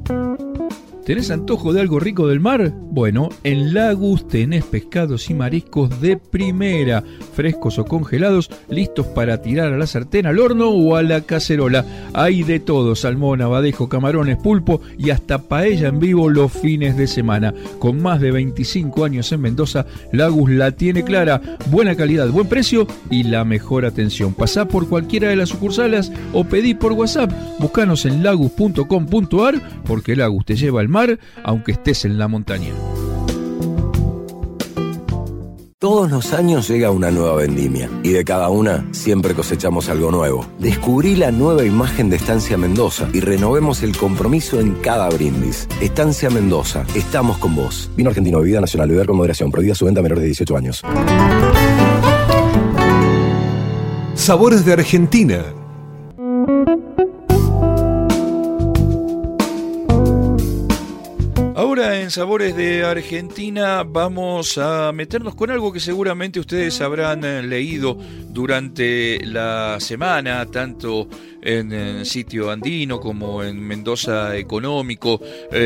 ¿Tenés antojo de algo rico del mar? Bueno, en Lagus tenés pescados y mariscos de primera, frescos o congelados, listos para tirar a la sartén, al horno o a la cacerola. Hay de todo: salmón, abadejo, camarones, pulpo y hasta paella en vivo los fines de semana. Con más de 25 años en Mendoza, Lagus la tiene clara: buena calidad, buen precio y la mejor atención. Pasá por cualquiera de las sucursales o pedí por WhatsApp. Buscanos en lagus.com.ar, porque Lagus te lleva al mar aunque estés en la montaña. Todos los años llega una nueva vendimia y de cada una siempre cosechamos algo nuevo. Descubrí la nueva imagen de Estancia Mendoza y renovemos el compromiso en cada brindis. Estancia Mendoza, estamos con vos. Vino argentino, bebida nacional, beber con moderación, prohibida su venta a menores de 18 años. Sabores de Argentina. Ahora en Sabores de Argentina vamos a meternos con algo que seguramente ustedes habrán leído durante la semana, tanto en Sitio Andino como en Mendoza Económico,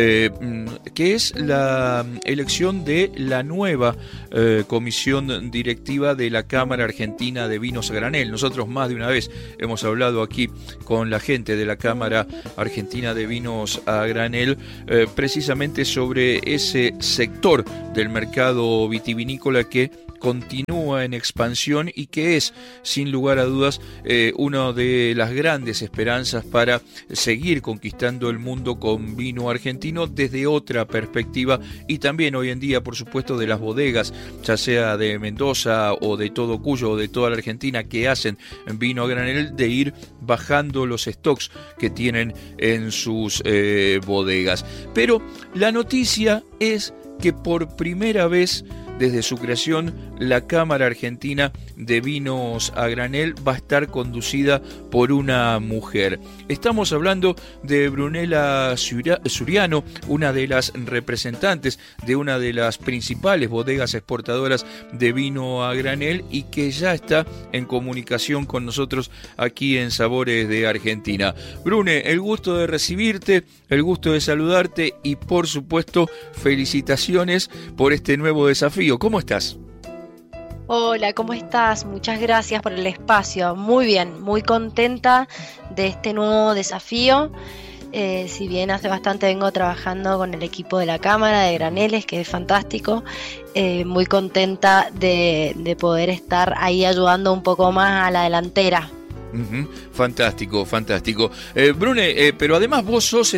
que es la elección de la nueva comisión directiva de la Cámara Argentina de Vinos a Granel. Nosotros más de una vez hemos hablado aquí con la gente de la Cámara Argentina de Vinos a Granel, precisamente sobre ese sector del mercado vitivinícola que continúa en expansión y que es, sin lugar a dudas, una de las grandes esperanzas para seguir conquistando el mundo con vino argentino desde otra perspectiva, y también hoy en día, por supuesto, de las bodegas, ya sea de Mendoza o de todo Cuyo o de toda la Argentina, que hacen vino a granel, de ir bajando los stocks que tienen en sus bodegas. Pero la noticia es que por primera vez desde su creación, la Cámara Argentina de Vinos a Granel va a estar conducida por una mujer. Estamos hablando de Brunella Suriano, una de las representantes de una de las principales bodegas exportadoras de vino a granel y que ya está en comunicación con nosotros aquí en Sabores de Argentina. Brune, el gusto de recibirte, el gusto de saludarte y por supuesto felicitaciones por este nuevo desafío. ¿Cómo estás? Hola, ¿cómo estás? Muchas gracias por el espacio. Muy bien, muy contenta de este nuevo desafío. Si bien hace bastante vengo trabajando con el equipo de la Cámara de Graneles, que es fantástico, muy contenta de poder estar ahí ayudando un poco más a la delantera. Fantástico, fantástico. Brune, pero además vos sos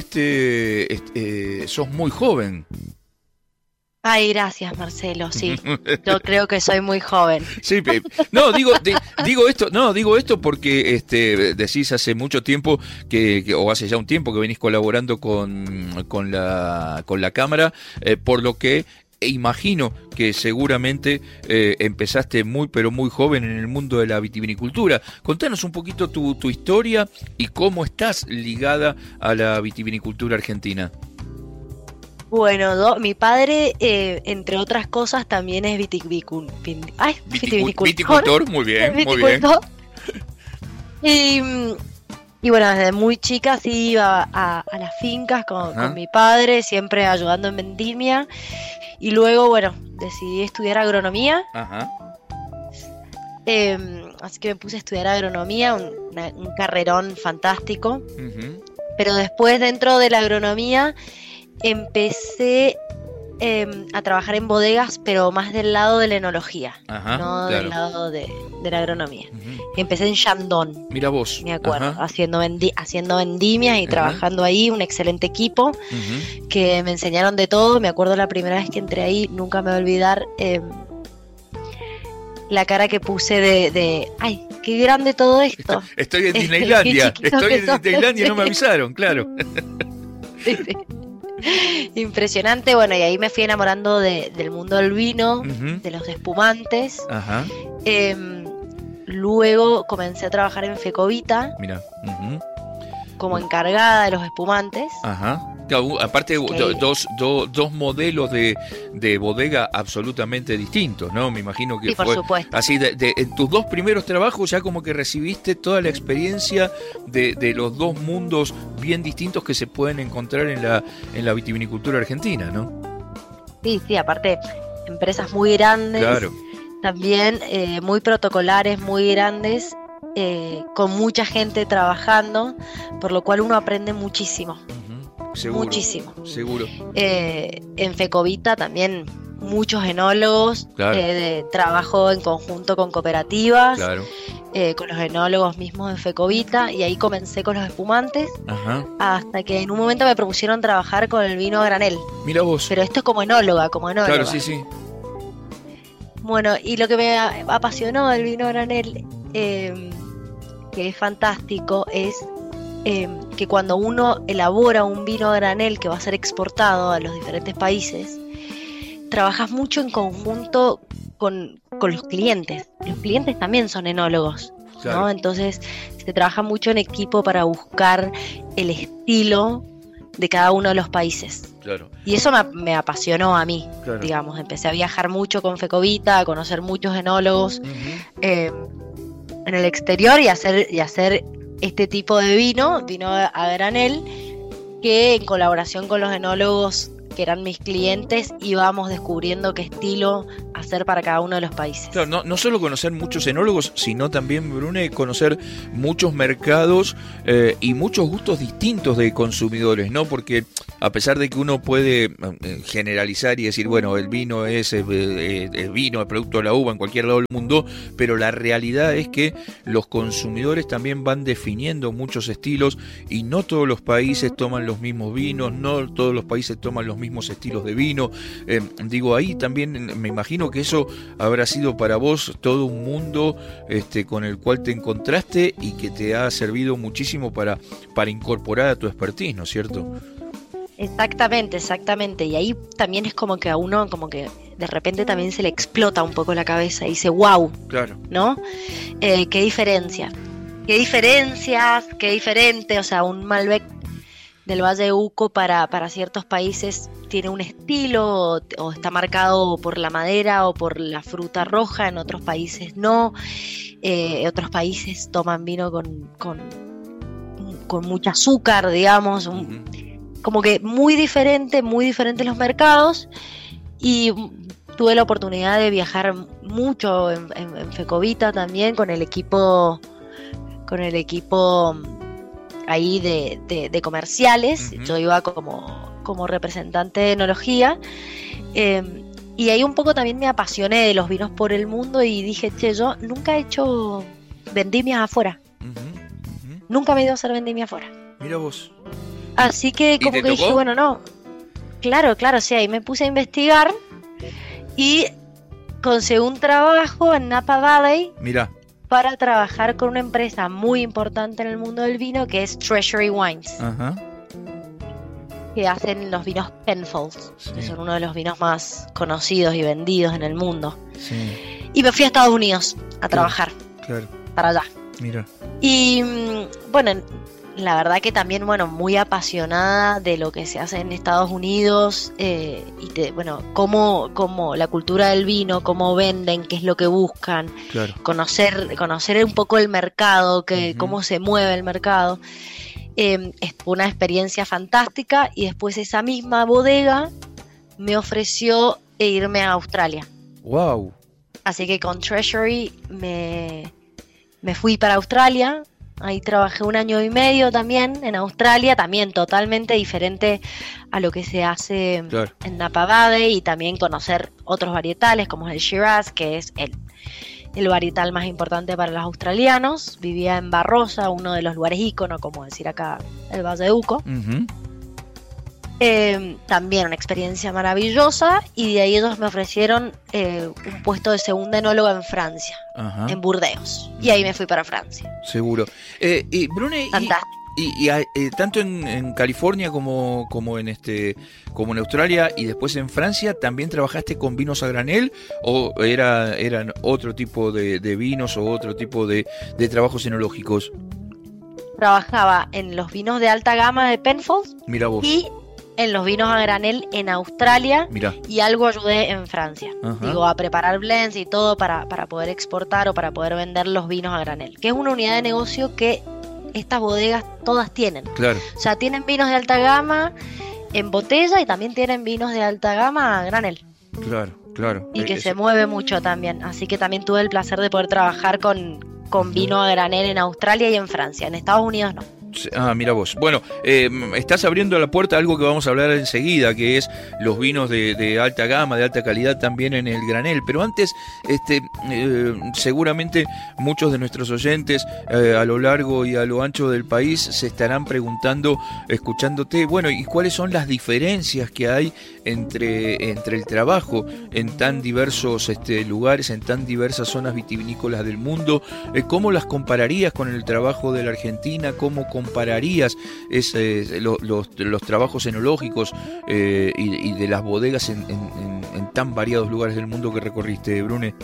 sos muy joven. Ay, gracias, Marcelo, sí. Yo creo que soy muy joven. Sí, no, digo esto porque decís hace mucho tiempo o hace ya un tiempo que venís colaborando con la Cámara, por lo que imagino que seguramente empezaste muy pero muy joven en el mundo de la vitivinicultura. Contanos un poquito tu historia y cómo estás ligada a la vitivinicultura argentina. Bueno, mi padre, entre otras cosas, también es viticultor. Viticultor, muy bien, viticultor. Muy bien. Y bueno, desde muy chica sí iba a las fincas con mi padre, siempre ayudando en vendimia. Y luego, bueno, decidí estudiar agronomía. Ajá. Así que me puse a estudiar agronomía, un carrerón fantástico. Uh-huh. Pero después, dentro de la agronomía, empecé a trabajar en bodegas, pero más del lado de la enología, no claro, del lado de la agronomía. Uh-huh. Empecé en Chandon. Mira vos. Me acuerdo, haciendo vendimias y trabajando ahí, un excelente equipo, que me enseñaron de todo. Me acuerdo la primera vez que entré ahí, nunca me voy a olvidar la cara que puse de ¡ay, qué grande todo esto! Estoy en Disneylandia, no me avisaron, claro. Sí. Impresionante, bueno, y ahí me fui enamorando del mundo del vino, de los espumantes. Ajá. Luego comencé a trabajar en Fecovita. Mira. Como encargada de los espumantes. Ajá. Claro, aparte, Que- dos modelos de bodega absolutamente distintos, ¿no? Me imagino que Sí, por fue supuesto. así. En tus dos primeros trabajos ya como que recibiste toda la experiencia de los dos mundos bien distintos que se pueden encontrar en la vitivinicultura argentina, ¿no? Sí, sí, aparte, empresas muy grandes, Claro. también muy protocolares, muy grandes, con mucha gente trabajando, por lo cual uno aprende muchísimo, Ujú, seguro. muchísimo. Seguro. En Fecovita también muchos enólogos, Claro. trabajo en conjunto con cooperativas, Claro. con los enólogos mismos de Fecovita, y ahí comencé con los espumantes, Ajá. hasta que en un momento me propusieron trabajar con el vino a granel, Mira vos. pero esto es como enóloga, Claro, sí, sí. Bueno, y lo que me apasionó del vino a granel, que es fantástico, es que cuando uno elabora un vino a granel que va a ser exportado a los diferentes países, trabajas mucho en conjunto con los clientes. Los clientes también son enólogos, Claro. ¿no? Entonces se trabaja mucho en equipo para buscar el estilo de cada uno de los países. Claro. Y eso me apasionó a mí, Claro. digamos. Empecé a viajar mucho con Fecovita, a conocer muchos enólogos Ujú. en el exterior y hacer este tipo de vino a granel, que en colaboración con los enólogos que eran mis clientes íbamos descubriendo qué estilo hacer para cada uno de los países. Claro, no solo conocer muchos enólogos, sino también, Brune, conocer muchos mercados y muchos gustos distintos de consumidores, ¿no? Porque a pesar de que uno puede generalizar y decir, bueno, el vino es el vino, el producto de la uva en cualquier lado del mundo, pero la realidad es que los consumidores también van definiendo muchos estilos y no todos los países toman los mismos vinos, no todos los países toman los mismos estilos de vino. Digo, ahí también me imagino que eso habrá sido para vos todo un mundo con el cual te encontraste y que te ha servido muchísimo para incorporar a tu expertise, ¿no es cierto? Exactamente, exactamente. Y ahí también es como que a uno, como que de repente también se le explota un poco la cabeza y dice, wow, Claro. ¿no? Qué diferencia. Qué diferencias, qué diferente. O sea, un Malbec del Valle de Uco para ciertos países tiene un estilo o está marcado por la madera o por la fruta roja, en otros países no. Otros países toman vino con mucho azúcar, digamos, Ujú. como que muy diferentes los mercados. Y tuve la oportunidad de viajar mucho en Fecovita también con el equipo ahí de comerciales. Ujú. Yo iba como representante de enología, y ahí un poco también me apasioné de los vinos por el mundo y dije, che, yo nunca he hecho vendimias afuera, Ujú. Ujú. nunca me he ido a hacer vendimias afuera. Mira vos. Así que como te que dije, tocó? bueno, no, claro, sí, ahí me puse a investigar y conseguí un trabajo en Napa Valley Mira. para trabajar con una empresa muy importante en el mundo del vino, que es Treasury Wines, Ajá. que hacen los vinos Penfolds, Sí. que son uno de los vinos más conocidos y vendidos en el mundo. Sí. Y me fui a Estados Unidos a trabajar Claro. para allá. Mira. Y bueno, la verdad que también, bueno, muy apasionada de lo que se hace en Estados Unidos, bueno, cómo la cultura del vino, cómo venden, qué es lo que buscan, Claro. conocer un poco el mercado, Ujú. cómo se mueve el mercado. Fue una experiencia fantástica, y después esa misma bodega me ofreció irme a Australia. Wow. Así que con Treasury me fui para Australia. Ahí trabajé 1 año y medio también en Australia, también totalmente diferente a lo que se hace Claro. en Napa Valley, y también conocer otros varietales como el Shiraz, que es el varietal más importante para los australianos. Vivía en Barossa, uno de los lugares ícono, como decir acá, el Valle de Uco. Ujú. También una experiencia maravillosa, y de ahí ellos me ofrecieron un puesto de segunda enóloga en Francia, Ajá. en Burdeos, y ahí me fui para Francia. Seguro. Y Brune, Fantástico. tanto en California como en Australia y después en Francia, ¿también trabajaste con vinos a granel o eran otro tipo de vinos o otro tipo de trabajos enológicos? Trabajaba en los vinos de alta gama de Penfolds Mira vos. y en los vinos a granel en Australia. Mirá. Y algo ayudé en Francia. Ajá. Digo, a preparar blends y todo para poder exportar o para poder vender los vinos a granel, que es una unidad de negocio que estas bodegas todas tienen. Claro. O sea, tienen vinos de alta gama en botella y también tienen vinos de alta gama a granel. Claro. Y que se mueve mucho también. Así que también tuve el placer de poder trabajar con vino a granel en Australia y en Francia. En Estados Unidos no. Mira vos. Bueno, estás abriendo la puerta a algo que vamos a hablar enseguida, que es los vinos de alta gama, de alta calidad también en el granel. Pero antes, seguramente muchos de nuestros oyentes a lo largo y a lo ancho del país se estarán preguntando, escuchándote, bueno, ¿y cuáles son las diferencias que hay entre el trabajo en tan diversos lugares, en tan diversas zonas vitivinícolas del mundo? ¿Cómo las compararías con el trabajo de la Argentina? ¿Cómo compararías los trabajos enológicos y de las bodegas en tan variados lugares del mundo que recorriste, Brune?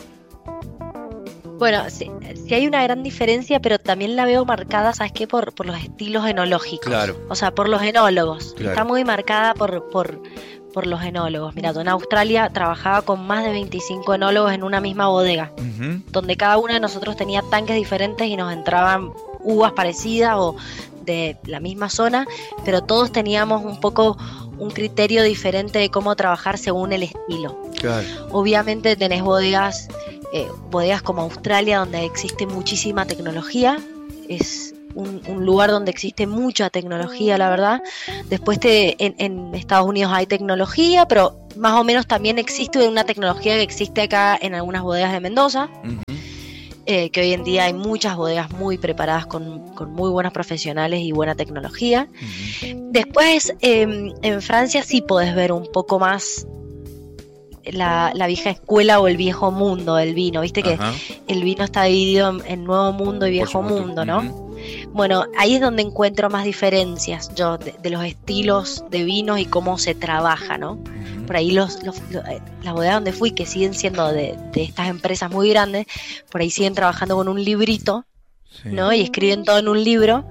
Bueno, sí hay una gran diferencia, pero también la veo marcada, ¿sabes qué? Por los estilos enológicos. Claro. O sea, por los enólogos. Claro. Está muy marcada por los enólogos. Mira, yo en Australia trabajaba con más de 25 enólogos en una misma bodega, donde cada uno de nosotros tenía tanques diferentes y nos entraban uvas parecidas o de la misma zona, pero todos teníamos un poco un criterio diferente de cómo trabajar según el estilo. Claro. Obviamente tenés bodegas como Australia, donde existe muchísima tecnología. Es un lugar donde existe mucha tecnología, la verdad. Después en Estados Unidos hay tecnología, pero más o menos también existe una tecnología que existe acá en algunas bodegas de Mendoza. Que hoy en día hay muchas bodegas muy preparadas con muy buenos profesionales y buena tecnología. Después en Francia sí podés ver un poco más la vieja escuela o el viejo mundo del vino. Viste que el vino está dividido en nuevo mundo y viejo mundo, ¿no? Bueno, ahí es donde encuentro más diferencias yo de los estilos de vinos y cómo se trabaja, ¿no? Por ahí las bodegas donde fui, que siguen siendo de estas empresas muy grandes, por ahí siguen trabajando con un librito, ¿no? Y escriben todo en un libro.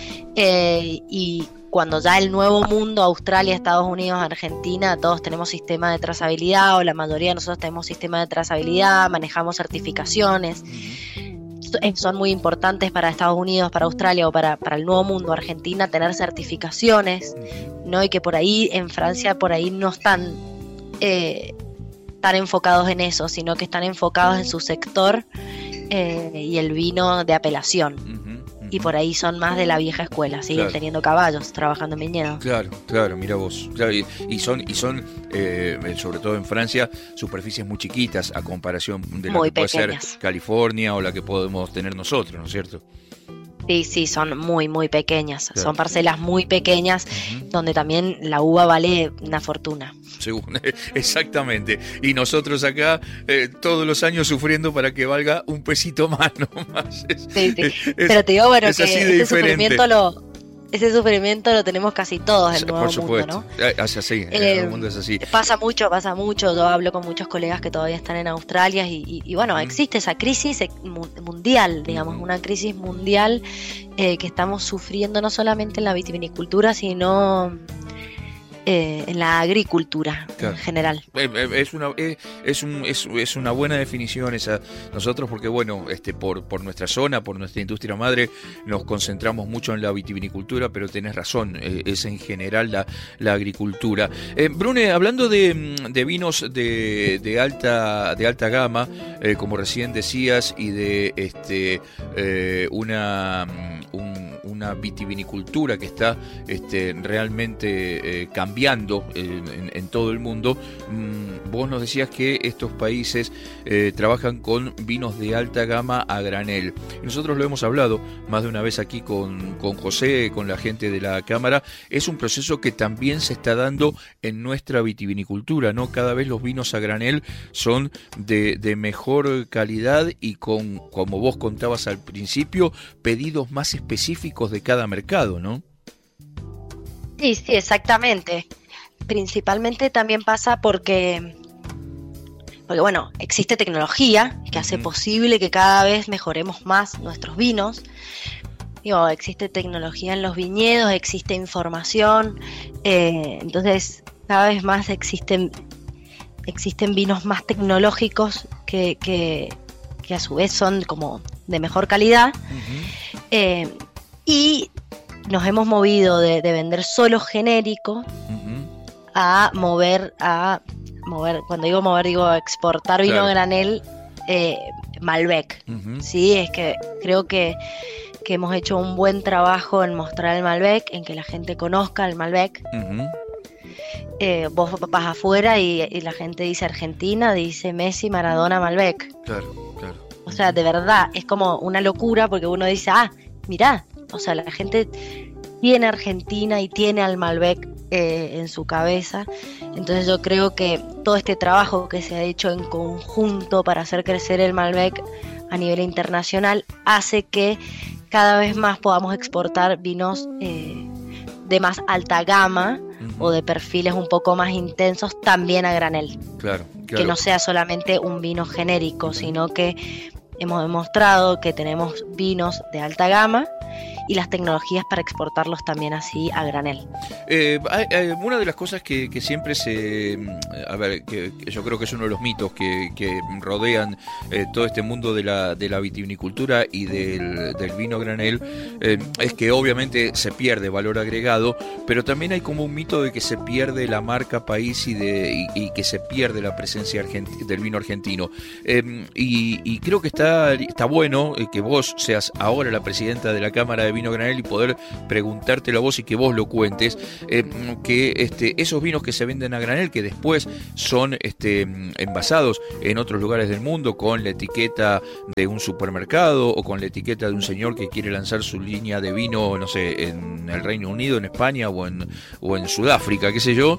Y cuando ya el nuevo mundo, Australia, Estados Unidos, Argentina, todos tenemos sistema de trazabilidad, o la mayoría de nosotros tenemos sistema de trazabilidad, manejamos certificaciones. Son muy importantes para Estados Unidos, para Australia o para el nuevo mundo, Argentina, tener certificaciones, ¿no? Y que por ahí en Francia por ahí no están tan enfocados en eso, sino que están enfocados en su sector y el vino de apelación. Y por ahí son más de la vieja escuela, siguen teniendo caballos, trabajando en viñedos. Claro, mira vos. Claro, y son sobre todo en Francia, superficies muy chiquitas a comparación de la que puede ser California o la que podemos tener nosotros, ¿no es cierto? Sí, son muy, muy pequeñas. Claro. Son parcelas muy pequeñas, donde también la uva vale una fortuna. Según, exactamente. Y nosotros acá todos los años sufriendo para que valga un pesito más, ¿no? Más. Pero te digo, bueno, que ese sufrimiento lo tenemos casi todos en el nuevo mundo, ¿no? Es así, el nuevo mundo es así. Pasa mucho. Yo hablo con muchos colegas que todavía están en Australia y bueno, existe esa crisis mundial, digamos, una crisis mundial que estamos sufriendo no solamente en la vitivinicultura, sino en la agricultura en general. Es una buena definición esa. Nosotros, porque bueno, por nuestra zona, por nuestra industria madre, nos concentramos mucho en la vitivinicultura, pero tenés razón, es en general la agricultura. Brune, hablando de vinos de alta gama, como recién decías, y de una vitivinicultura que está realmente cambiando en todo el mundo. Vos nos decías que estos países trabajan con vinos de alta gama a granel. Y nosotros lo hemos hablado más de una vez aquí con José, con la gente de la Cámara. Es un proceso que también se está dando en nuestra vitivinicultura, ¿no? Cada vez los vinos a granel son de mejor calidad y como vos contabas al principio, pedidos más específicos de cada mercado, ¿no? Sí, exactamente. Principalmente también pasa porque bueno, existe tecnología que hace posible que cada vez mejoremos más nuestros vinos, Digo, existe tecnología en los viñedos, existe información, entonces cada vez más existen vinos más tecnológicos que a su vez son como de mejor calidad. Uh-huh. Y nos hemos movido de vender solo genérico uh-huh. a mover, cuando digo mover, digo exportar vino granel Malbec. Uh-huh. Sí, es que creo que hemos hecho un buen trabajo en mostrar el Malbec, en que la gente conozca el Malbec. Uh-huh. Vos vas afuera y la gente dice Argentina, dice Messi, Maradona, Malbec. Claro. O sea, de verdad, es como una locura porque uno dice, mirá, o sea, la gente tiene Argentina y tiene al Malbec en su cabeza. Entonces yo creo que todo este trabajo que se ha hecho en conjunto para hacer crecer el Malbec a nivel internacional hace que cada vez más podamos exportar vinos de más alta gama uh-huh. o de perfiles un poco más intensos también a granel. Claro. Que no sea solamente un vino genérico, sino que hemos demostrado que tenemos vinos de alta gama y las tecnologías para exportarlos también así a granel. Una de las cosas que siempre que yo creo que es uno de los mitos que rodean todo este mundo de la vitivinicultura y del vino granel es que obviamente se pierde valor agregado, pero también hay como un mito de que se pierde la marca país y que se pierde la presencia del vino argentino. Y creo que está bueno que vos seas ahora la presidenta de la Cámara de Vino Granel y poder preguntártelo a vos y que vos lo cuentes, que esos vinos que se venden a granel, que después son envasados en otros lugares del mundo con la etiqueta de un supermercado o con la etiqueta de un señor que quiere lanzar su línea de vino, no sé, en el Reino Unido, en España o en Sudáfrica, qué sé yo,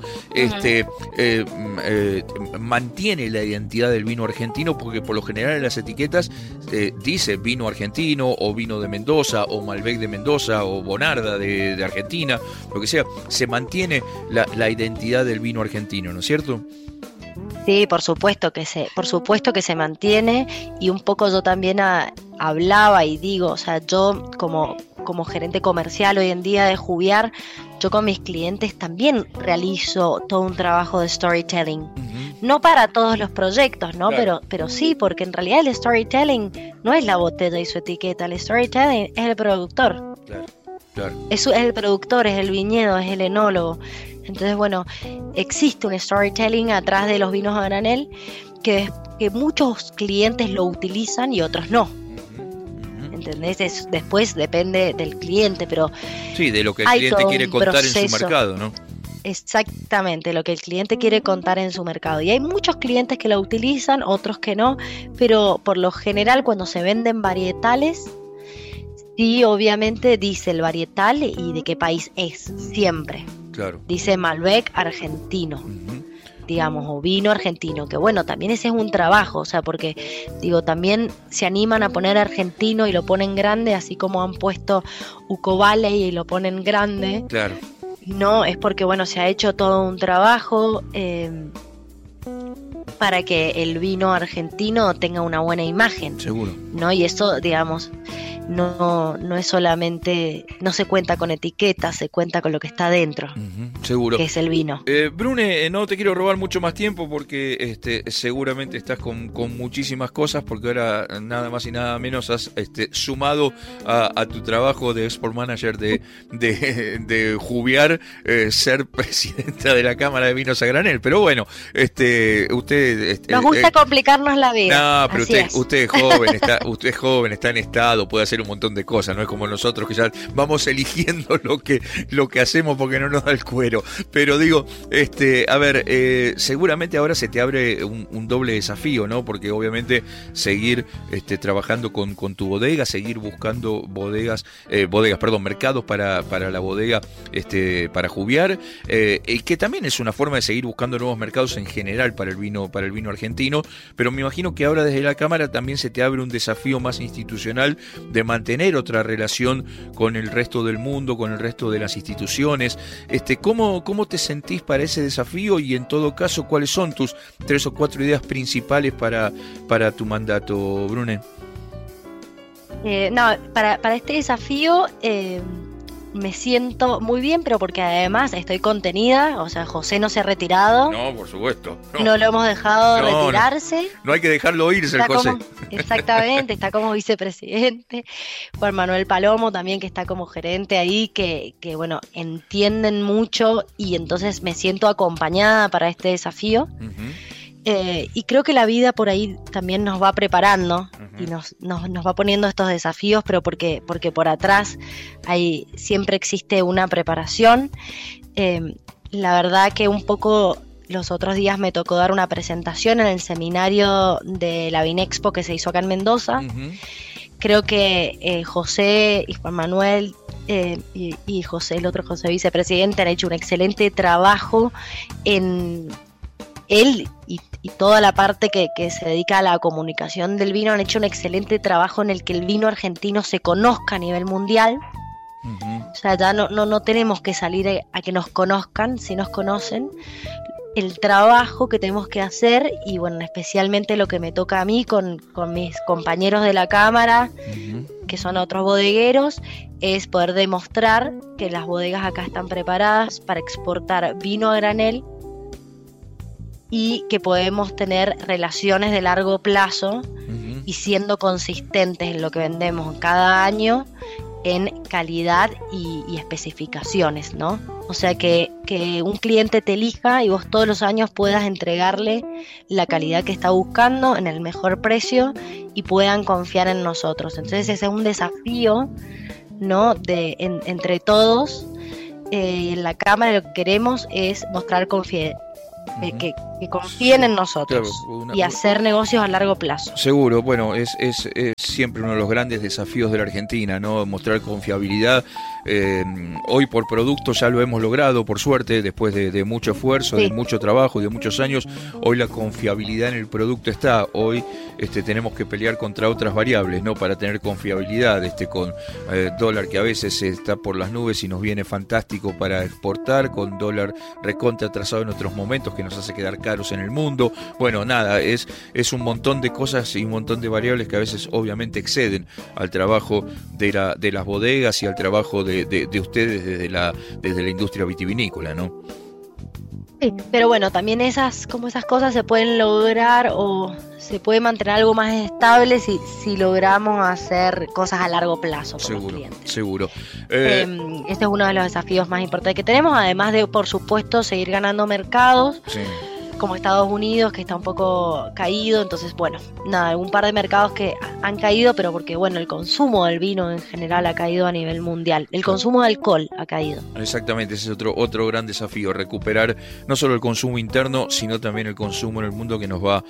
mantiene la identidad del vino argentino, porque por lo general en las etiquetas dice vino argentino o vino de Mendoza o Malbec de Mendoza o Bonarda de Argentina, lo que sea, se mantiene la identidad del vino argentino, ¿no es cierto? Sí, por supuesto que se mantiene, y un poco yo también hablaba y digo, o sea, yo como gerente comercial hoy en día de Juviar, yo con mis clientes también realizo todo un trabajo de storytelling. Uh-huh. No para todos los proyectos, ¿no? Claro. Pero sí, porque en realidad el storytelling no es la botella y su etiqueta, el storytelling es el productor. Claro. Es el productor, es el viñedo, es el enólogo. Entonces, bueno, existe un storytelling atrás de los vinos a granel que muchos clientes lo utilizan y otros no. ¿Entendés? Después depende del cliente, pero sí, de lo que el cliente quiere contar en su mercado, ¿no? Exactamente, lo que el cliente quiere contar en su mercado. Y hay muchos clientes que lo utilizan, otros que no, pero por lo general cuando se venden varietales, sí, obviamente dice el varietal y de qué país es, siempre. Claro. Dice Malbec argentino. Uh-huh. Digamos, o vino argentino, que bueno, también ese es un trabajo, o sea, porque digo, también se animan a poner argentino y lo ponen grande, así como han puesto Uco Valley y lo ponen grande. Claro. No, es porque bueno, se ha hecho todo un trabajo para que el vino argentino tenga una buena imagen. Seguro. ¿No? Y eso, digamos, no es solamente, no se cuenta con etiquetas, se cuenta con lo que está dentro. Uh-huh, seguro. Que es el vino. Brune, no te quiero robar mucho más tiempo porque seguramente estás con muchísimas cosas, porque ahora nada más y nada menos has sumado a tu trabajo de Export Manager de Juviar, ser presidenta de la Cámara de Vinos a Granel. Pero bueno, usted... Nos gusta complicarnos la vida. No, pero usted es joven, está en estado, puede hacer un montón de cosas, no es como nosotros que ya vamos eligiendo lo que hacemos porque no nos da el cuero. Pero digo, seguramente ahora se te abre un doble desafío, ¿no? Porque obviamente seguir trabajando con tu bodega, seguir buscando mercados para la bodega, para Juviar, y que también es una forma de seguir buscando nuevos mercados en general para el vino argentino, pero me imagino que ahora desde la Cámara también se te abre un desafío más institucional de mantener otra relación con el resto del mundo, con el resto de las instituciones. ¿Cómo te sentís para ese desafío? Y en todo caso, ¿cuáles son tus 3 o 4 ideas principales para tu mandato, Brune? Para este desafío me siento muy bien, pero porque además estoy contenida, o sea, José no se ha retirado. No, por supuesto. No lo hemos dejado retirarse. No hay que dejarlo irse el José. Exactamente, está como vicepresidente. Juan Manuel Palomo también, que está como gerente ahí, que bueno, entienden mucho y entonces me siento acompañada para este desafío. Y creo que la vida por ahí también nos va preparando y nos va poniendo estos desafíos, pero porque por atrás siempre existe una preparación. La verdad que un poco los otros días me tocó dar una presentación en el seminario de la Vinexpo que se hizo acá en Mendoza. Creo que José y Juan Manuel y José, el otro José vicepresidente, han hecho un excelente trabajo en él y toda la parte que se dedica a la comunicación del vino. Han hecho un excelente trabajo en el que el vino argentino se conozca a nivel mundial. O sea, ya no tenemos que salir a que nos conozcan, si nos conocen. El trabajo que tenemos que hacer, y bueno, especialmente lo que me toca a mí con mis compañeros de la Cámara, que son otros bodegueros, es poder demostrar que las bodegas acá están preparadas para exportar vino a granel y que podemos tener relaciones de largo plazo y siendo consistentes en lo que vendemos cada año en calidad y especificaciones, ¿no? O sea, que un cliente te elija y vos todos los años puedas entregarle la calidad que está buscando en el mejor precio y puedan confiar en nosotros. Entonces ese es un desafío, ¿no? Entre todos. En la Cámara lo que queremos es mostrar que confíen en nosotros, claro, y hacer negocios a largo plazo. Seguro, bueno, es siempre uno de los grandes desafíos de la Argentina, ¿no? Mostrar confiabilidad. Hoy por producto ya lo hemos logrado, por suerte, después de mucho esfuerzo, de mucho trabajo, de muchos años. Hoy la confiabilidad en el producto está. Hoy tenemos que pelear contra otras variables, ¿no? Para tener confiabilidad, con dólar que a veces está por las nubes y nos viene fantástico para exportar, con dólar recontra atrasado en otros momentos que nos hace quedar caros en el mundo. Bueno, nada, es un montón de cosas y un montón de variables que a veces obviamente exceden al trabajo de las bodegas y al trabajo de ustedes desde la industria vitivinícola, ¿no? Sí, pero bueno, también esas cosas se pueden lograr o se puede mantener algo más estable si logramos hacer cosas a largo plazo con los clientes. Seguro. Este es uno de los desafíos más importantes que tenemos, además de, por supuesto, seguir ganando mercados. Sí. Como Estados Unidos, que está un poco caído. Entonces, bueno, nada, un par de mercados que han caído, pero porque, bueno, el consumo del vino en general ha caído a nivel mundial. El consumo de alcohol ha caído. Exactamente, ese es otro gran desafío, recuperar no solo el consumo interno, sino también el consumo en el mundo, que nos va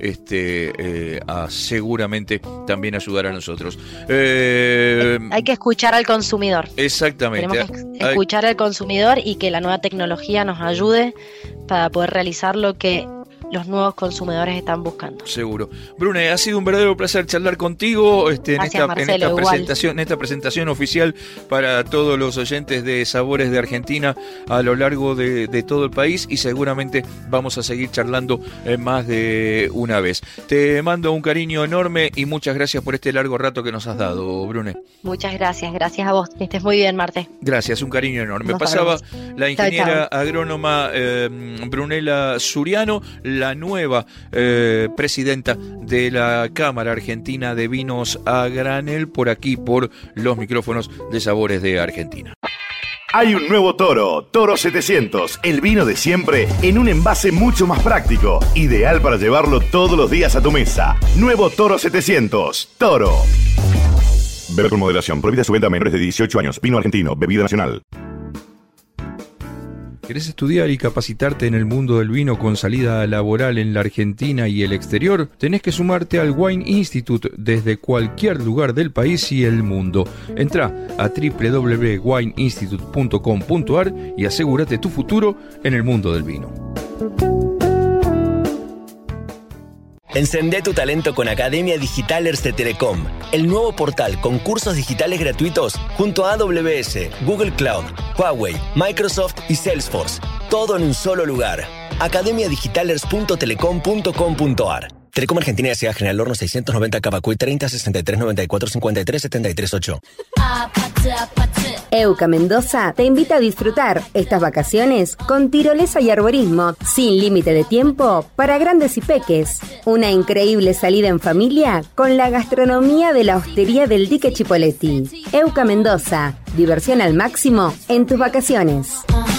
a seguramente también ayudar a nosotros. Hay que escuchar al consumidor. Exactamente. Tenemos que escuchar al consumidor y que la nueva tecnología nos ayude para poder realizar lo que los nuevos consumidores están buscando. Seguro. Brune, ha sido un verdadero placer charlar contigo en esta presentación oficial para todos los oyentes de Sabores de Argentina a lo largo de todo el país, y seguramente vamos a seguir charlando más de una vez. Te mando un cariño enorme y muchas gracias por este largo rato que nos has dado, Brune. Muchas gracias a vos. Que estés muy bien, Marte. Gracias, un cariño enorme. Pasaba la ingeniera agrónoma Brunella Suriano, la nueva presidenta de la Cámara Argentina de Vinos a Granel, por aquí, por los micrófonos de Sabores de Argentina. Hay un nuevo Toro, Toro 700, el vino de siempre en un envase mucho más práctico, ideal para llevarlo todos los días a tu mesa. Nuevo Toro 700, Toro. Beber con moderación, prohibida su venta a menores de 18 años, vino argentino, bebida nacional. ¿Querés estudiar y capacitarte en el mundo del vino con salida laboral en la Argentina y el exterior? Tenés que sumarte al Wine Institute desde cualquier lugar del país y el mundo. Entrá a www.wineinstitute.com.ar y asegúrate tu futuro en el mundo del vino. Encendé tu talento con Academia Digital Erste Telecom, el nuevo portal con cursos digitales gratuitos junto a AWS, Google Cloud, Huawei, Microsoft y Salesforce. Todo en un solo lugar. academiadigitalers.telecom.com.ar. Telecom Argentina S.A. General Horno 690 Cavacuy 30 63 94 53 73 8. EUCA Mendoza te invita a disfrutar estas vacaciones con tirolesa y arborismo sin límite de tiempo para grandes y peques. Una increíble salida en familia con la gastronomía de la Hostería del Dique Chipoleti. EUCA Mendoza, diversión al máximo en tus vacaciones.